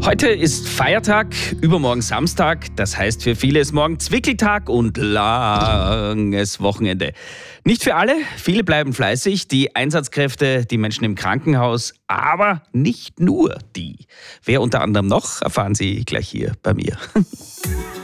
Heute ist Feiertag, übermorgen Samstag. Das heißt, für viele ist morgen Zwickeltag und langes Wochenende. Nicht für alle, viele bleiben fleißig, die Einsatzkräfte, die Menschen im Krankenhaus, aber nicht nur die. Wer unter anderem noch, erfahren Sie gleich hier bei mir.